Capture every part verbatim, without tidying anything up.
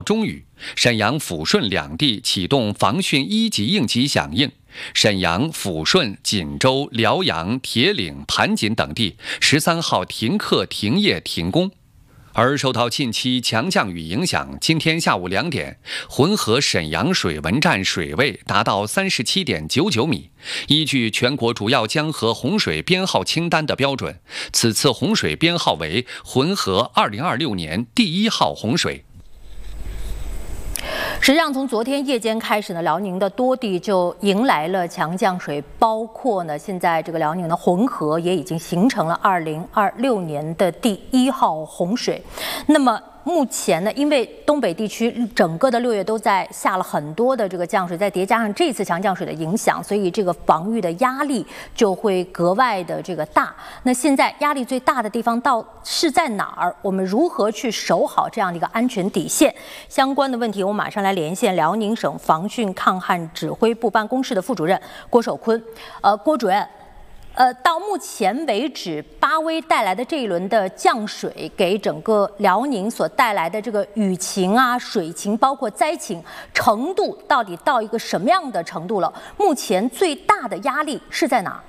中雨，沈阳、抚顺两地启动防汛一级应急响应。沈阳、抚顺、锦州、辽阳、铁岭、盘锦等地十三号停课、停业、停工。而受到近期强降雨影响，今天下午两点，浑河沈阳水文站水位达到三十七点九九米。依据全国主要江河洪水编号清单的标准，此次洪水编号为浑河二零二六年第一号洪水。 实际上，从昨天夜间开始呢，辽宁的多地就迎来了强降水，包括呢，现在这个辽宁的浑河也已经形成了二零二六年的第一号洪水。那么目前呢，因为东北地区整个的六月都在下了很多的这个降水，再叠加上这次强降水的影响，所以这个防御的压力就会格外的这个大。那现在压力最大的地方到是在哪儿？我们如何去守好这样的一个安全底线？相关的问题，我马上来连线辽宁省防汛抗旱指挥部办公室的副主任郭守坤。呃，郭主任。呃，到目前为止，巴威带来的这一轮的降水，给整个辽宁所带来的这个雨情啊、水情，包括灾情程度，到底到一个什么样的程度了？目前最大的压力是在哪？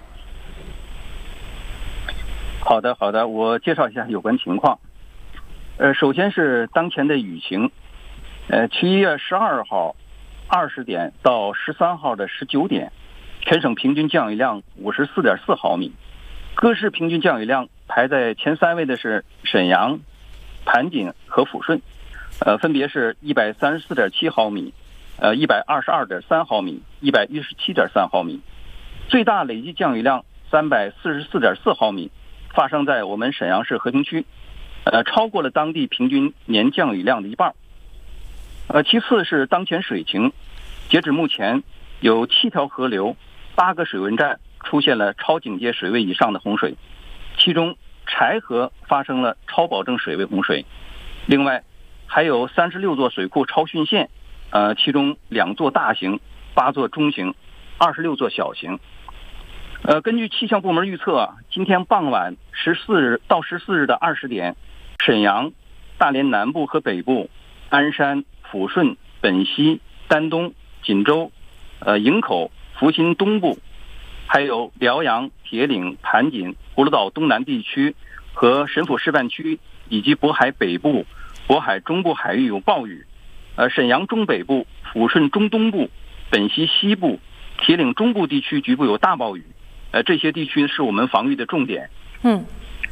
好的，好的，我介绍一下有关情况。呃，首先是当前的雨情，呃，七月十二号二十点到十三号的十九点。全省平均降雨量五十四点四毫米，各市平均降雨量排在前三位的是沈阳、盘锦和抚顺，呃，分别是一百三十四点七毫米、呃一百二十二点三毫米、一百一十七点三毫米。最大累计降雨量三百四十四点四毫米，发生在我们沈阳市和平区，呃，超过了当地平均年降雨量的一半。呃，其次是当前水情，截止目前有七条河流。八个水文站出现了超警戒水位以上的洪水，其中柴河发生了超保证水位洪水，另外还有三十六座水库超汛线，呃，其中两座大型，八座中型，二十六座小型。呃，根据气象部门预测，今天傍晚十四日到十四日的二十点，沈阳、大连南部和北部、鞍山、抚顺、本溪、丹东、锦州、呃营口。福新东部，还有辽阳、铁岭、盘锦、葫芦岛东南地区和沈抚示范区，以及渤海北部、渤海中部海域有暴雨。呃，沈阳中北部、抚顺中东部、本溪西部、铁岭中部地区局部有大暴雨。呃，这些地区是我们防御的重点。 嗯。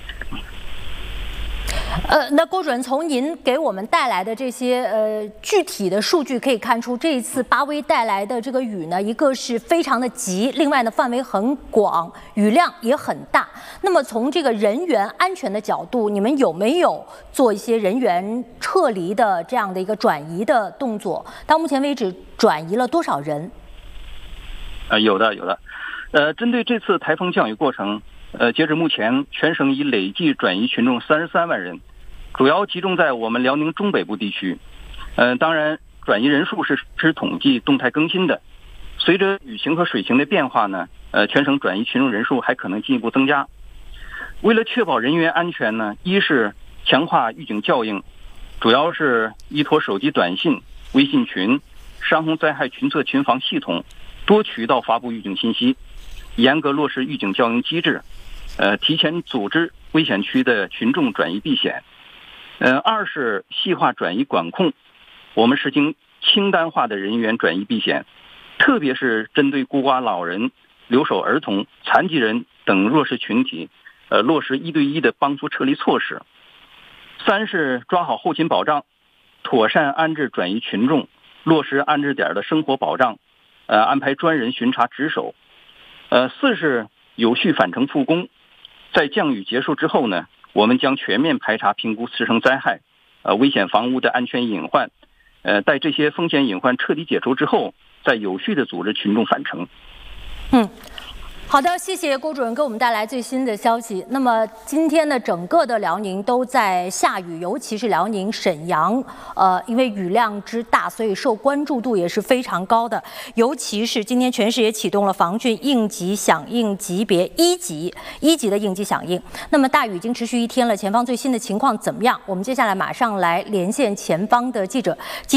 呃，那郭主任，从您给我们带来的这些呃具体的数据可以看出，这一次巴威带来的这个雨呢，一个是非常的急，另外呢范围很广，雨量也很大。那么从这个人员安全的角度，你们有没有做一些人员撤离的这样的一个转移的动作？到目前为止，转移了多少人？ 呃，有的，有的。呃，针对这次台风降雨过程。呃，截止目前，全省已累计转移群众三十三万人，主要集中在我们辽宁中北部地区。呃，当然，转移人数是实时统计、动态更新的。随着雨情和水情的变化呢，呃，全省转移群众人数还可能进一步增加。为了确保人员安全呢，一是强化预警校应，主要是依托手机短信、微信群、山洪灾害群测群防系统多渠道发布预警信息，严格落实预警校应机制。呃，提前组织危险区的群众转移避险。呃，二是细化转移管控，我们实行清单化的人员转移避险，特别是针对孤寡老人、留守儿童、残疾人等弱势群体，呃，落实一对一的帮扶撤离措施。三是抓好后勤保障，妥善安置转移群众，落实安置点的生活保障，呃，安排专人巡查值守。呃，四是有序返程复工。在降雨结束之后呢，我们将全面排查评估次生灾害、呃危险房屋的安全隐患，呃，待这些风险隐患彻底解除之后，再有序的组织群众返程。 嗯。好的，谢谢郭主任给我们带来最新的消息。那么今天呢，整个的辽宁都在下雨，尤其是辽宁沈阳，呃，因为雨量之大，所以受关注度也是非常高的。尤其是今天全市也启动了防汛应急响应级别一级，一级的应急响应。那么大雨已经持续一天了，前方最新的情况怎么样？我们接下来马上来连线前方的记者。